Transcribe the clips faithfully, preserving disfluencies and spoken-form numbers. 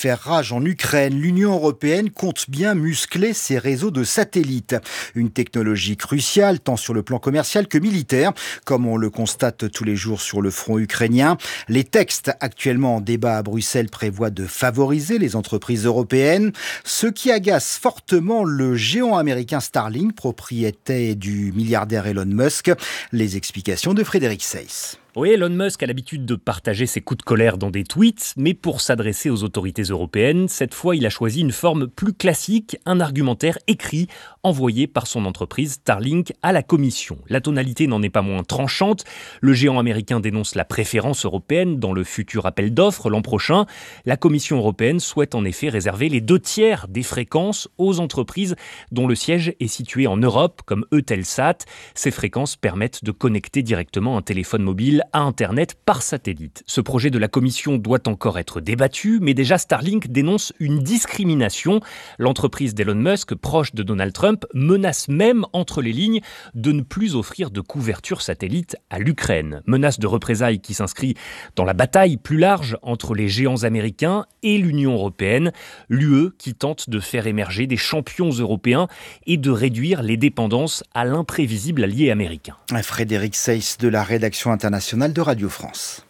faire rage en Ukraine, l'Union européenne compte bien muscler ses réseaux de satellites. Une technologie cruciale tant sur le plan commercial que militaire, comme on le constate tous les jours sur le front ukrainien. Les textes actuellement en débat à Bruxelles prévoient de favoriser les entreprises européennes, ce qui agace fortement le géant américain Starlink, propriétaire du milliardaire Elon Musk. Les explications de Frédéric Seyss. Oui, Elon Musk a l'habitude de partager ses coups de colère dans des tweets, mais pour s'adresser aux autorités européennes, cette fois il a choisi une forme plus classique, un argumentaire écrit, envoyé par son entreprise Starlink à la Commission. La tonalité n'en est pas moins tranchante. Le géant américain dénonce la préférence européenne dans le futur appel d'offres l'an prochain. La Commission européenne souhaite en effet réserver les deux tiers des fréquences aux entreprises dont le siège est situé en Europe, comme Eutelsat. Ces fréquences permettent de connecter directement un téléphone mobile à Internet par satellite. Ce projet de la Commission doit encore être débattu, mais déjà Starlink dénonce une discrimination. L'entreprise d'Elon Musk, proche de Donald Trump, menace même entre les lignes de ne plus offrir de couverture satellite à l'Ukraine. Menace de représailles qui s'inscrit dans la bataille plus large entre les géants américains et l'Union européenne, l'U E qui tente de faire émerger des champions européens et de réduire les dépendances à l'imprévisible allié américain. Frédéric Seyss de la rédaction internationale de Radio France.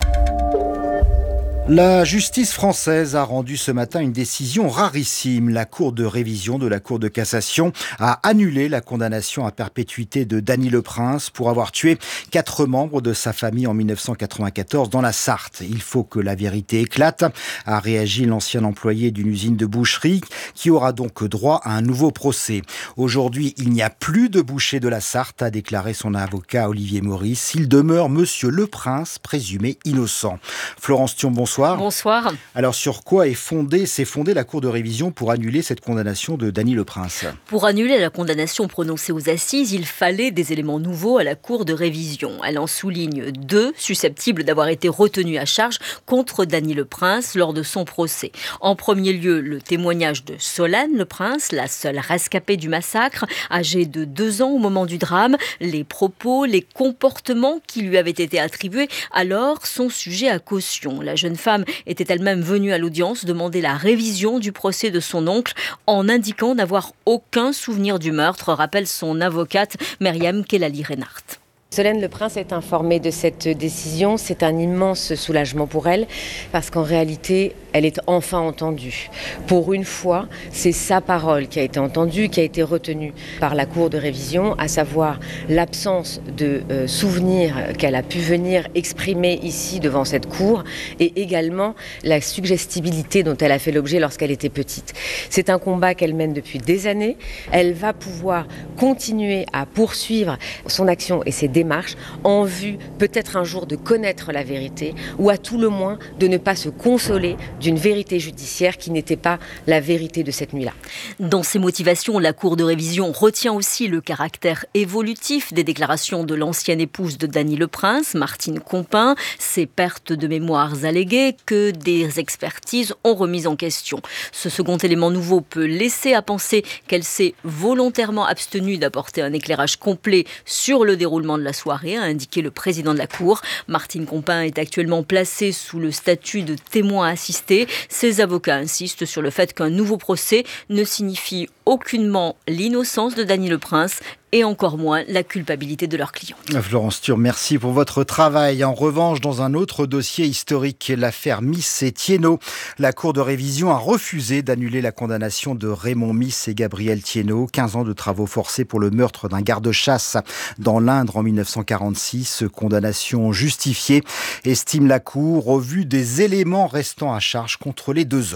La justice française a rendu ce matin une décision rarissime. La Cour de révision de la Cour de cassation a annulé la condamnation à perpétuité de Dany Le Prince pour avoir tué quatre membres de sa famille en dix-neuf cent quatre-vingt-quatorze dans la Sarthe. Il faut que la vérité éclate, a réagi l'ancien employé d'une usine de boucherie qui aura donc droit à un nouveau procès. Aujourd'hui, il n'y a plus de boucher de la Sarthe, a déclaré son avocat Olivier Maurice. Il demeure Monsieur Le Prince, présumé innocent. Florence Thion, bonsoir. Bonsoir. Alors sur quoi est fondée, s'est fondée la Cour de révision pour annuler cette condamnation de Dany Le Prince ? Pour annuler la condamnation prononcée aux assises, il fallait des éléments nouveaux à la Cour de révision. Elle en souligne deux, susceptibles d'avoir été retenus à charge contre Dany Le Prince lors de son procès. En premier lieu, le témoignage de Solane Le Prince, la seule rescapée du massacre, âgée de deux ans au moment du drame. Les propos, les comportements qui lui avaient été attribués alors sont sujets à caution. La jeune femme était elle-même venue à l'audience demander la révision du procès de son oncle en indiquant n'avoir aucun souvenir du meurtre, rappelle son avocate Myriam Kellali-Reinhardt. Solane Le Prince est informée de cette décision. C'est un immense soulagement pour elle parce qu'en réalité, elle est enfin entendue. Pour une fois, c'est sa parole qui a été entendue, qui a été retenue par la Cour de révision, à savoir l'absence de euh, souvenirs qu'elle a pu venir exprimer ici devant cette Cour et également la suggestibilité dont elle a fait l'objet lorsqu'elle était petite. C'est un combat qu'elle mène depuis des années. Elle va pouvoir continuer à poursuivre son action et ses démarches en vue peut-être un jour de connaître la vérité ou à tout le moins de ne pas se consoler d'une vérité judiciaire qui n'était pas la vérité de cette nuit-là. Dans ses motivations, la Cour de révision retient aussi le caractère évolutif des déclarations de l'ancienne épouse de Dany Le Prince, Martine Compin, ses pertes de mémoires alléguées que des expertises ont remises en question. Ce second élément nouveau peut laisser à penser qu'elle s'est volontairement abstenue d'apporter un éclairage complet sur le déroulement de la soirée, a indiqué le président de la Cour. Martine Compin est actuellement placée sous le statut de témoin assisté. Ses avocats insistent sur le fait qu'un nouveau procès ne signifie aucunement l'innocence de Dany Le Prince et encore moins la culpabilité de leur client. Florence Thion, merci pour votre travail. En revanche, dans un autre dossier historique, l'affaire Miss et Thiénot, la Cour de révision a refusé d'annuler la condamnation de Raymond Miss et Gabriel Thiénot. quinze ans de travaux forcés pour le meurtre d'un garde-chasse dans l'Indre en dix-neuf cent quarante-six. Condamnation justifiée, estime la Cour, au vu des éléments restant à charge contre les deux hommes.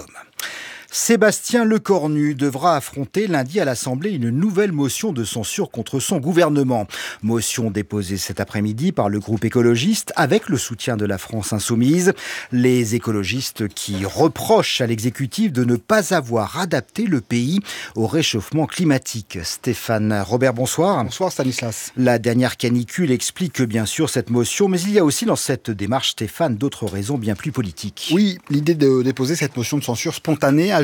Sébastien Lecornu devra affronter lundi à l'Assemblée une nouvelle motion de censure contre son gouvernement. Motion déposée cet après-midi par le groupe écologiste avec le soutien de la France insoumise. Les écologistes qui reprochent à l'exécutif de ne pas avoir adapté le pays au réchauffement climatique. Stéphane Robert, bonsoir. Bonsoir Stanislas. La dernière canicule explique bien sûr cette motion, mais il y a aussi dans cette démarche, Stéphane, d'autres raisons bien plus politiques. Oui, l'idée de déposer cette motion de censure spontanée a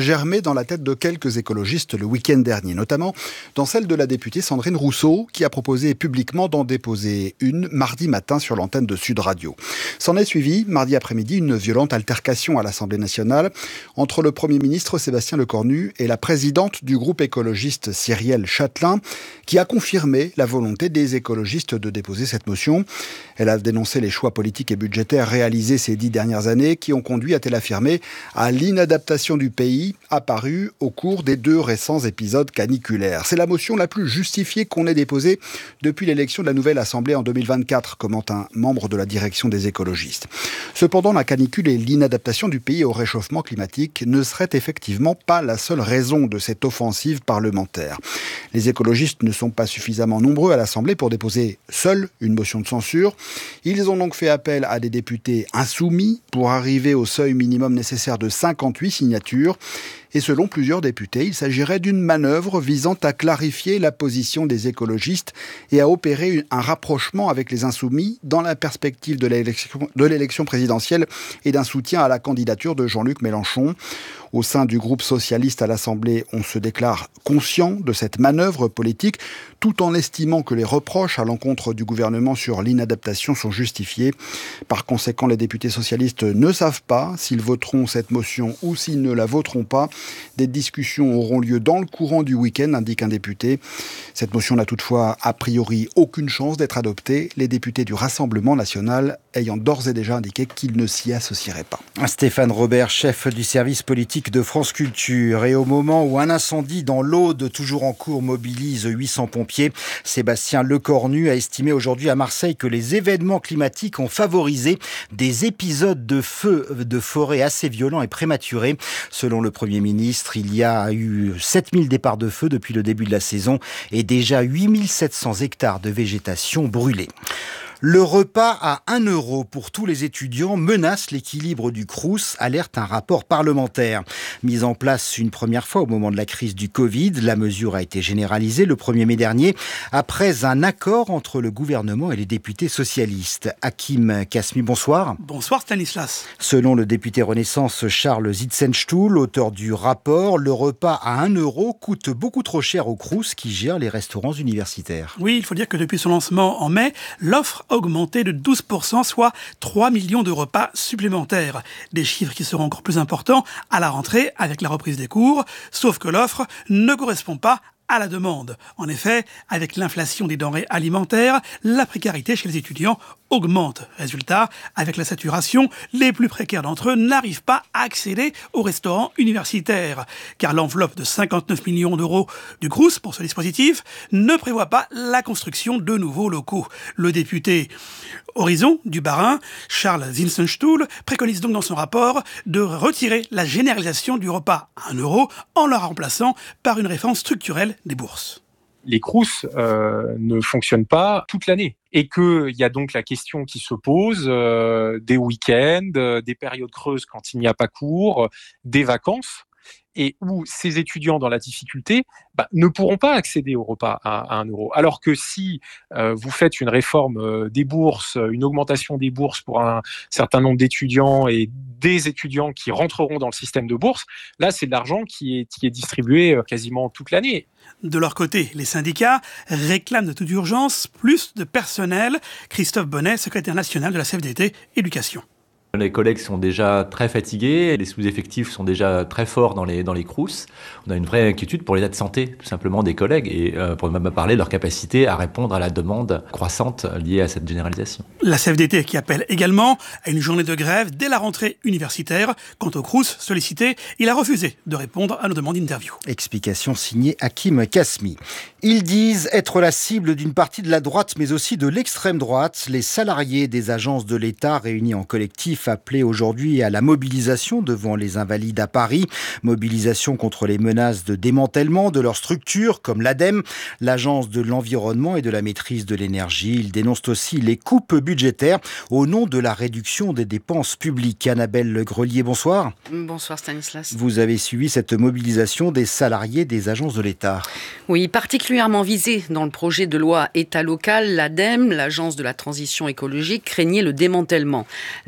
germé dans la tête de quelques écologistes le week-end dernier, notamment dans celle de la députée Sandrine Rousseau, qui a proposé publiquement d'en déposer une mardi matin sur l'antenne de Sud Radio. S'en est suivi, mardi après-midi, une violente altercation à l'Assemblée nationale entre le Premier ministre Sébastien Lecornu et la présidente du groupe écologiste Cyrielle Châtelain, qui a confirmé la volonté des écologistes de déposer cette motion. Elle a dénoncé les choix politiques et budgétaires réalisés ces dix dernières années qui ont conduit, a-t-elle affirmé, à l'inadaptation du pays apparue au cours des deux récents épisodes caniculaires. C'est la motion la plus justifiée qu'on ait déposée depuis l'élection de la nouvelle Assemblée en deux mille vingt-quatre, commente un membre de la direction des écologistes. Cependant, la canicule et l'inadaptation du pays au réchauffement climatique ne seraient effectivement pas la seule raison de cette offensive parlementaire. Les écologistes ne sont pas suffisamment nombreux à l'Assemblée pour déposer seuls une motion de censure. Ils ont donc fait appel à des députés insoumis pour arriver au seuil minimum nécessaire de cinquante-huit signatures. Et selon plusieurs députés, il s'agirait d'une manœuvre visant à clarifier la position des écologistes et à opérer un rapprochement avec les insoumis dans la perspective de l'élection, de l'élection présidentielle et d'un soutien à la candidature de Jean-Luc Mélenchon. Au sein du groupe socialiste à l'Assemblée, on se déclare conscient de cette manœuvre politique, tout en estimant que les reproches à l'encontre du gouvernement sur l'inadaptation sont justifiés. Par conséquent, les députés socialistes ne savent pas s'ils voteront cette motion ou s'ils ne la voteront pas. Des discussions auront lieu dans le courant du week-end, indique un député. Cette motion n'a toutefois a priori aucune chance d'être adoptée, les députés du Rassemblement national ayant d'ores et déjà indiqué qu'ils ne s'y associeraient pas. Stéphane Robert, chef du service politique de France Culture. Et au moment où un incendie dans l'Aude, toujours en cours, mobilise huit cents pompiers, Sébastien Lecornu a estimé aujourd'hui à Marseille que les événements climatiques ont favorisé des épisodes de feux de forêt assez violents et prématurés. Selon le Premier ministre, il y a eu sept mille départs de feu depuis le début de la saison et déjà huit mille sept cents hectares de végétation brûlés. Le repas à un euro pour tous les étudiants menace l'équilibre du Crous, alerte un rapport parlementaire. Mise en place une première fois au moment de la crise du Covid, la mesure a été généralisée le premier mai dernier après un accord entre le gouvernement et les députés socialistes. Hakim Kasmi, bonsoir. Bonsoir Stanislas. Selon le député Renaissance Charles Zitzenstuhl, auteur du rapport, le repas à un euro coûte beaucoup trop cher au Crous qui gère les restaurants universitaires. Oui, il faut dire que depuis son lancement en mai, l'offre augmenté de douze pour cent, soit trois millions de repas supplémentaires. Des chiffres qui seront encore plus importants à la rentrée avec la reprise des cours, sauf que l'offre ne correspond pas à la demande. En effet, avec l'inflation des denrées alimentaires, la précarité chez les étudiants augmente. Résultat, avec la saturation, les plus précaires d'entre eux n'arrivent pas à accéder aux restaurants universitaires, car l'enveloppe de cinquante-neuf millions d'euros du Crous pour ce dispositif ne prévoit pas la construction de nouveaux locaux. Le député Horizon du Bas-Rhin, Charles Zitzenstuhl, préconise donc dans son rapport de retirer la généralisation du repas à un euro en le remplaçant par une réforme structurelle des bourses. Les Crous euh, ne fonctionnent pas toute l'année et qu'il y a donc la question qui se pose euh, des week-ends, euh, des périodes creuses quand il n'y a pas cours, des vacances, et où ces étudiants dans la difficulté bah, ne pourront pas accéder au repas à, à un euro. Alors que si euh, vous faites une réforme euh, des bourses, une augmentation des bourses pour un certain nombre d'étudiants et des étudiants qui rentreront dans le système de bourse, là c'est de l'argent qui est, qui est distribué euh, quasiment toute l'année. De leur côté, les syndicats réclament de toute urgence plus de personnel. Christophe Bonnet, secrétaire national de la C F D T Éducation. Les collègues sont déjà très fatigués, les sous-effectifs sont déjà très forts dans les, dans les Crous. On a une vraie inquiétude pour l'état de santé, tout simplement, des collègues et euh, pour même parler de leur capacité à répondre à la demande croissante liée à cette généralisation. La C F D T qui appelle également à une journée de grève dès la rentrée universitaire. Quant au Crous sollicité, il a refusé de répondre à nos demandes d'interview. Explication signée Hakim Kasmi. Ils disent être la cible d'une partie de la droite, mais aussi de l'extrême droite. Les salariés des agences de l'État réunis en collectif appelés aujourd'hui à la mobilisation devant les Invalides à Paris. Mobilisation contre les menaces de démantèlement de leurs structures comme l'ADEME, l'Agence de l'environnement et de la maîtrise de l'énergie. Ils dénoncent aussi les coupes budgétaires au nom de la réduction des dépenses publiques. Annabelle Grelier, bonsoir. Bonsoir Stanislas. Vous avez suivi cette mobilisation des salariés des agences de l'État. Oui, particulièrement visée dans le projet de loi État local, l'ADEME, l'Agence de la transition écologique, craignait le démantèlement. L'annonce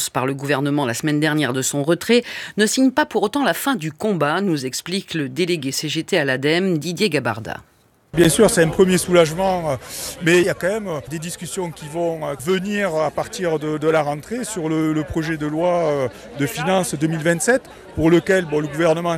l'annonce par le gouvernement la semaine dernière de son retrait ne signe pas pour autant la fin du combat, nous explique le délégué C G T à l'ADEME, Didier Gabarda. Bien sûr, c'est un premier soulagement, mais il y a quand même des discussions qui vont venir à partir de, de la rentrée sur le, le projet de loi de finances deux mille vingt-sept, pour lequel bon, le gouvernement